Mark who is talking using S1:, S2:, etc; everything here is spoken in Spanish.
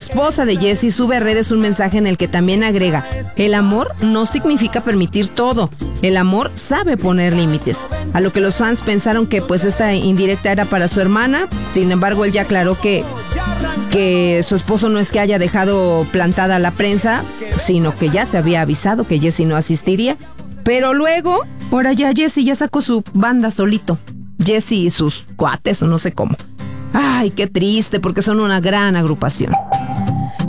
S1: esposa de Jessie sube a redes un mensaje en el que también agrega: el amor no significa permitir todo, el amor sabe poner límites. A lo que los fans pensaron que pues esta indirecta era para su hermana. Sin embargo, él ya aclaró que su esposo no es que haya dejado plantada a la prensa, sino que ya se había avisado que Jessie no asistiría. Pero luego, ahora ya Jessie ya sacó su banda solito. Jessie y sus cuates o no sé cómo. Ay, qué triste, porque son una gran agrupación.